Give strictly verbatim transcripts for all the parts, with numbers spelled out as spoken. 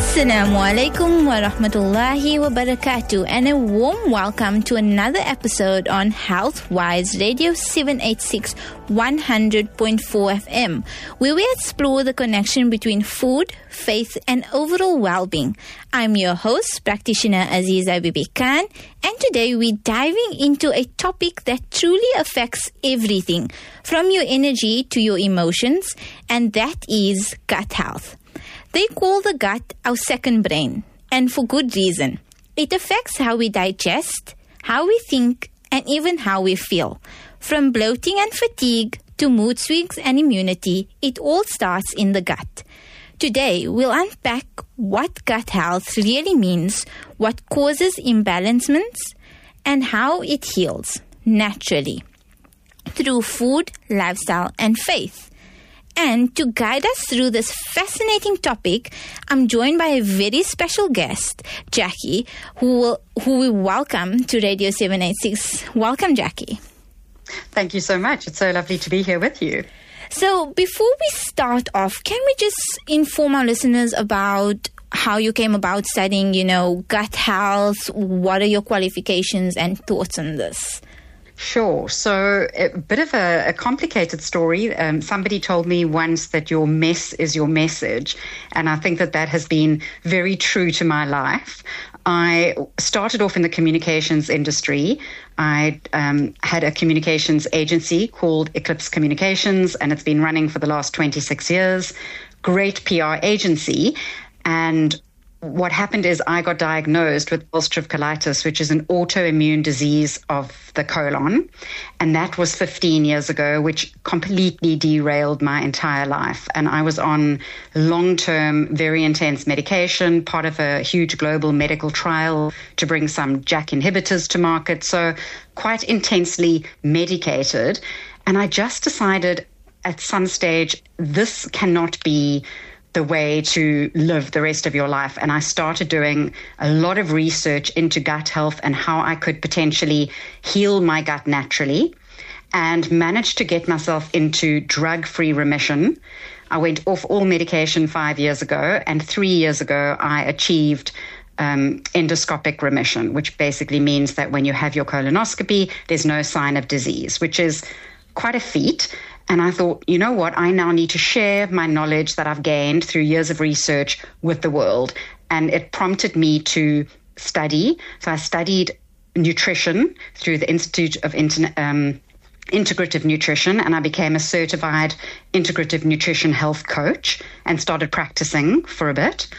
Assalamu alaikum wa rahmatullahi wa barakatuh, and a warm welcome to another episode on Healthwise Radio seven eighty-six one hundred point four F M, where we explore the connection between food, faith and overall well-being. I'm your host, practitioner Aziza Bibi Khan, and today we're diving into a topic that truly affects everything, from your energy to your emotions, and that is gut health. They call the gut our second brain, and for good reason. It affects how we digest, how we think, and even how we feel. From bloating and fatigue to mood swings and immunity, it all starts in the gut. Today, we'll unpack what gut health really means, what causes imbalancements, and how it heals naturally through food, lifestyle, and faith. And to guide us through this fascinating topic, I'm joined by a very special guest, Jackie, who will, who we welcome to Radio seven eighty-six. Welcome, Jackie. Thank you so much. It's so lovely to be here with you. So before we start off, can we just inform our listeners about how you came about studying, you know, gut health? What are your qualifications and thoughts on this? Sure. So a bit of a, a complicated story. Um, somebody told me once that your mess is your message. And I think that that has been very true to my life. I started off in the communications industry. I um, had a communications agency called Eclipse Communications, and it's been running for the last twenty-six years. Great P R agency. And what happened is I got diagnosed with ulcerative colitis, which is an autoimmune disease of the colon. And that was fifteen years ago, which completely derailed my entire life. And I was on long-term, very intense medication, part of a huge global medical trial to bring some J A K inhibitors to market. So quite intensely medicated. And I just decided at some stage, this cannot be the way to live the rest of your life. And I started doing a lot of research into gut health and how I could potentially heal my gut naturally, and managed to get myself into drug-free remission. I went off all medication five years ago, and three years ago I achieved um, endoscopic remission, which basically means that when you have your colonoscopy, there's no sign of disease, which is quite a feat. And I thought, you know what, I now need to share my knowledge that I've gained through years of research with the world. And it prompted me to study. So I studied nutrition through the Institute of Interna- um, Integrative Nutrition, and I became a certified integrative nutrition health coach and started practicing for a bit.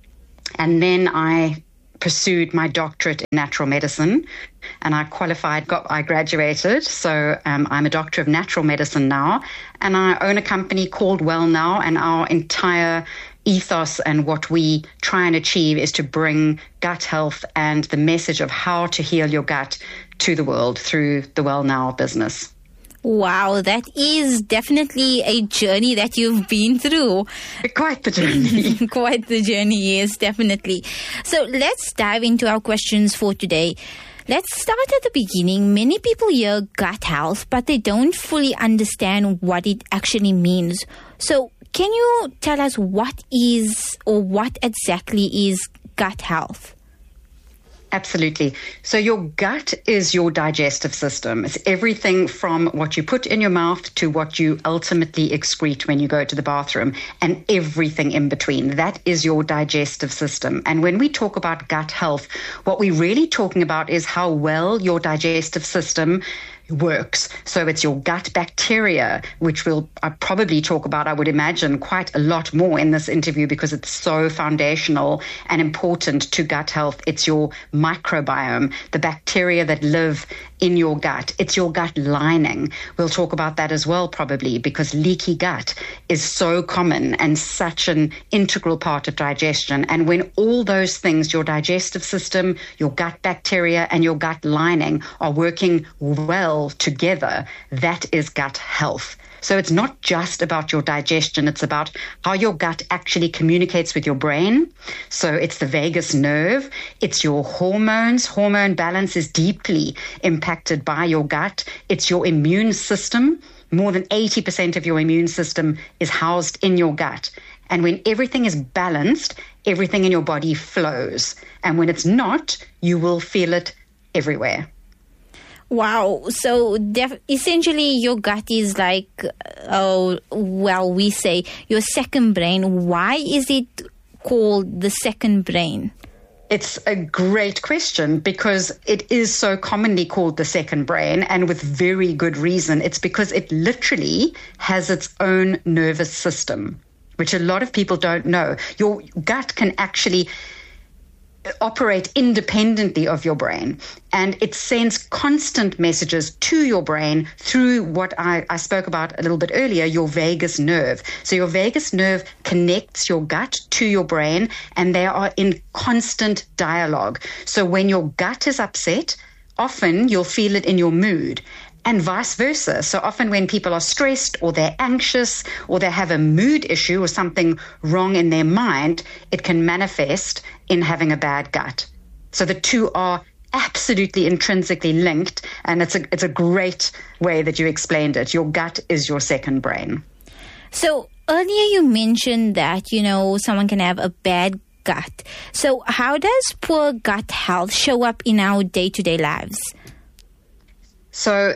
And then I pursued my doctorate in natural medicine, and I qualified, got, I graduated. So um, I'm a doctor of natural medicine now, and I own a company called Well Now, and our entire ethos and what we try and achieve is to bring gut health and the message of how to heal your gut to the world through the Well Now business. Wow, that is definitely a journey that you've been through. Quite the journey. Quite the journey, yes, definitely. So let's dive into our questions for today. Let's start at the beginning. Many people hear gut health, but they don't fully understand what it actually means. So can you tell us what is or what exactly is gut health? Absolutely. So your gut is your digestive system. It's everything from what you put in your mouth to what you ultimately excrete when you go to the bathroom, and everything in between. That is your digestive system. And when we talk about gut health, what we're really talking about is how well your digestive system works. So it's your gut bacteria, which we'll uh, probably talk about, I would imagine, quite a lot more in this interview because it's so foundational and important to gut health. It's your microbiome, the bacteria that live in your gut. It's your gut lining. We'll talk about that as well, probably, because leaky gut is so common and such an integral part of digestion. And when all those things, your digestive system, your gut bacteria, and your gut lining are working well together, that is gut health. So it's not just about your digestion, it's about how your gut actually communicates with your brain. So it's the vagus nerve, it's your hormones. Hormone balance is deeply impacted by your gut. It's your immune system. More than eighty percent of your immune system is housed in your gut. And when everything is balanced, everything in your body flows. And when it's not, you will feel it everywhere. Wow. So def- essentially your gut is like, oh, well, we say your second brain. Why is it called the second brain? It's a great question because it is so commonly called the second brain, and with very good reason. It's because it literally has its own nervous system, which a lot of people don't know. Your gut can actually operate independently of your brain, and it sends constant messages to your brain through what I, I spoke about a little bit earlier, your vagus nerve. So your vagus nerve connects your gut to your brain, and they are in constant dialogue. So when your gut is upset, often you'll feel it in your mood, and vice versa. So often when people are stressed or they're anxious or they have a mood issue or something wrong in their mind, it can manifest in having a bad gut. So the two are absolutely intrinsically linked, and it's a it's a great way that you explained it. Your gut is your second brain. So earlier you mentioned that, you know, someone can have a bad gut. So how does poor gut health show up in our day-to-day lives? So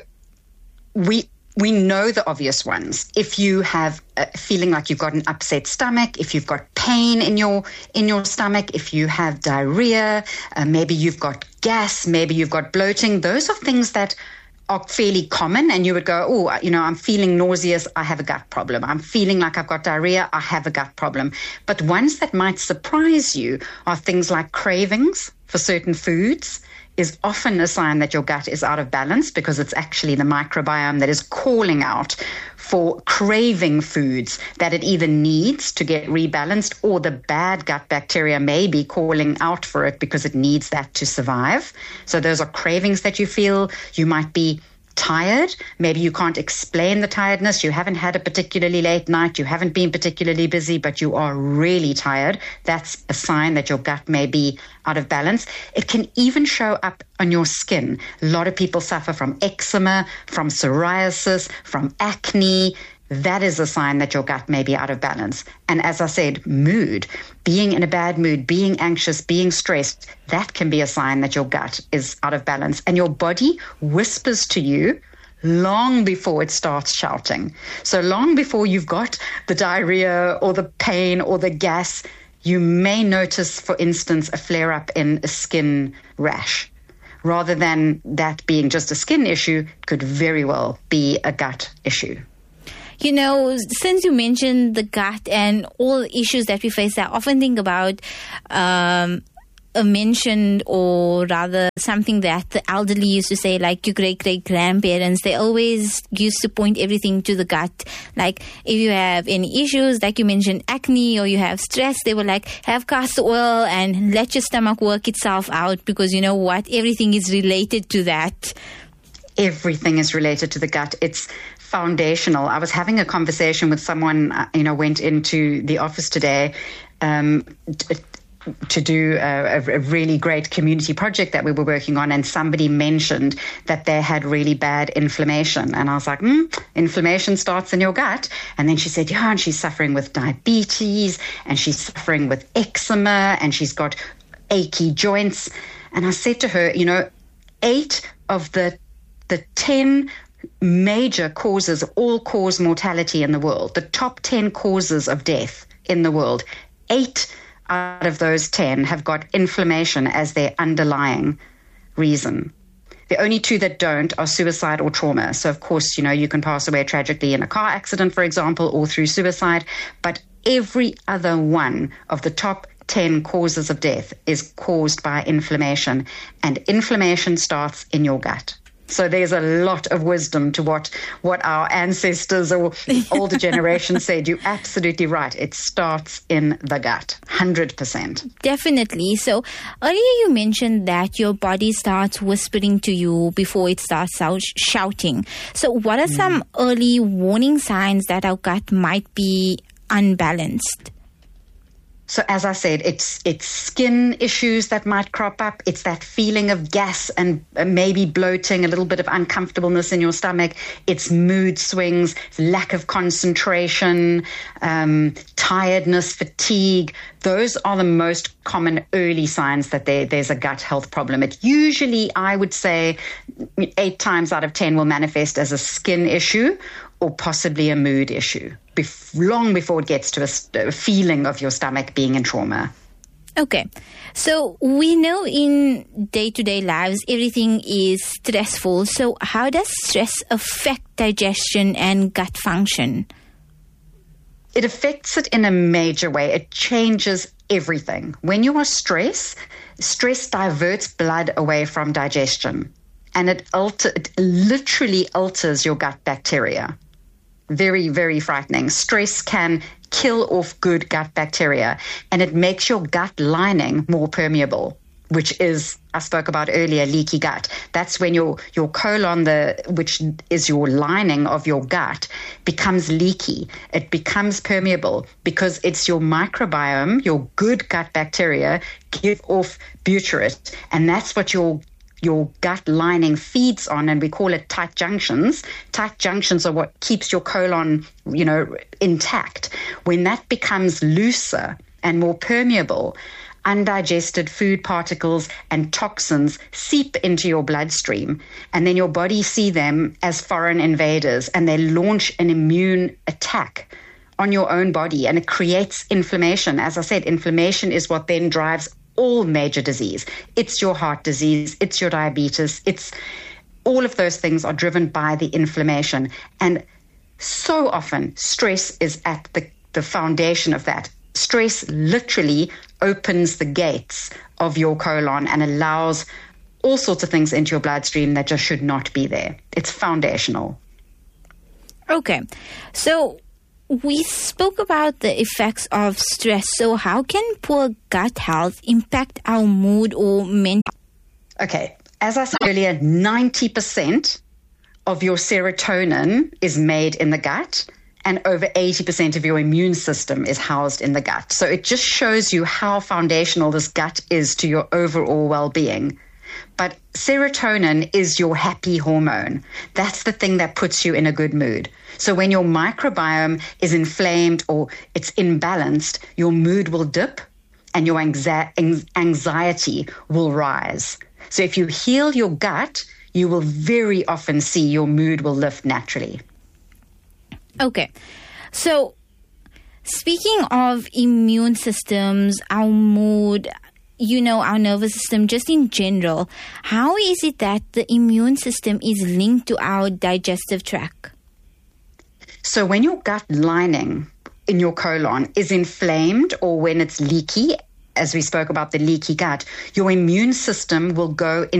we we know the obvious ones. If you have a feeling like you've got an upset stomach, if you've got pain in your in your stomach, if you have diarrhea, uh, maybe you've got gas, maybe you've got bloating, those are things that are fairly common, and you would go, oh, you know, I'm feeling nauseous, I have a gut problem. I'm feeling like I've got diarrhea, I have a gut problem. But ones that might surprise you are things like cravings for certain foods, is often a sign that your gut is out of balance, because it's actually the microbiome that is calling out for craving foods that it either needs to get rebalanced, or the bad gut bacteria may be calling out for it because it needs that to survive. So those are cravings that you feel. You might be tired. Maybe you can't explain the tiredness. You haven't had a particularly late night. You haven't been particularly busy, but you are really tired. That's a sign that your gut may be out of balance. It can even show up on your skin. A lot of people suffer from eczema, from psoriasis, from acne. That is a sign that your gut may be out of balance. And as I said, mood, being in a bad mood, being anxious, being stressed, that can be a sign that your gut is out of balance. And your body whispers to you long before it starts shouting. So long before you've got the diarrhea or the pain or the gas, you may notice, for instance, a flare-up in a skin rash. Rather than that being just a skin issue, it could very well be a gut issue. You know, since you mentioned the gut and all the issues that we face, I often think about um, a mention, or rather something that the elderly used to say, like your great-great-grandparents. They always used to point everything to the gut. Like if you have any issues, like you mentioned acne, or you have stress, they were like, have castor oil and let your stomach work itself out, because you know what? Everything is related to that. Everything is related to the gut. It's foundational. I was having a conversation with someone, you know, went into the office today um, t- to do a, a really great community project that we were working on, and somebody mentioned that they had really bad inflammation. And I was like, mm, inflammation starts in your gut. And then she said, yeah, and she's suffering with diabetes, and she's suffering with eczema, and she's got achy joints. And I said to her, you know, eight of the the ten major causes of all-cause mortality in the world, the top ten causes of death in the world, eight out of those ten have got inflammation as their underlying reason. The only two that don't are suicide or trauma. So, of course, you know, you can pass away tragically in a car accident, for example, or through suicide, but every other one of the top ten causes of death is caused by inflammation, and inflammation starts in your gut. So there's a lot of wisdom to what, what our ancestors or older generations said. You're absolutely right. It starts in the gut, one hundred percent. Definitely. So earlier you mentioned that your body starts whispering to you before it starts out shouting. So what are mm. some early warning signs that our gut might be unbalanced? So as I said, it's it's skin issues that might crop up. It's that feeling of gas and maybe bloating, a little bit of uncomfortableness in your stomach. It's mood swings, lack of concentration, um, tiredness, fatigue. Those are the most common early signs that there, there's a gut health problem. It usually, I would say, eight times out of ten will manifest as a skin issue or possibly a mood issue, bef- long before it gets to a, a feeling of your stomach being in trauma. Okay. So we know in day-to-day lives, everything is stressful. So how does stress affect digestion and gut function? It affects it in a major way. It changes everything. When you are stressed, stress diverts blood away from digestion, and it, alter, it literally alters your gut bacteria. Very, very frightening. Stress can kill off good gut bacteria, and it makes your gut lining more permeable, which is, I spoke about earlier, leaky gut. That's when your, your colon, the which is your lining of your gut, becomes leaky. It becomes permeable because it's your microbiome, your good gut bacteria, give off butyrate, and that's what your your gut lining feeds on, and we call it tight junctions. Tight junctions are what keeps your colon, you know, intact. When that becomes looser and more permeable, undigested food particles and toxins seep into your bloodstream, and then your body see them as foreign invaders, and they launch an immune attack on your own body, and it creates inflammation. As I said, inflammation is what then drives all major disease. It's your heart disease, it's your diabetes, it's all of those things are driven by the inflammation. And so often stress is at the, the foundation of that. Stress literally opens the gates of your colon and allows all sorts of things into your bloodstream that just should not be there. It's foundational. Okay. So we spoke about the effects of stress. So how can poor gut health impact our mood or mental? Okay. As I said earlier, ninety percent of your serotonin is made in the gut, and over eighty percent of your immune system is housed in the gut. So it just shows you how foundational this gut is to your overall well-being. But serotonin is your happy hormone. That's the thing that puts you in a good mood. So when your microbiome is inflamed or it's imbalanced, your mood will dip and your anxi- anxiety will rise. So if you heal your gut, you will very often see your mood will lift naturally. Okay. So speaking of immune systems, our mood, you know, our nervous system, just in general, how is it that the immune system is linked to our digestive tract? So when your gut lining in your colon is inflamed or when it's leaky, as we spoke about the leaky gut, your immune system will go in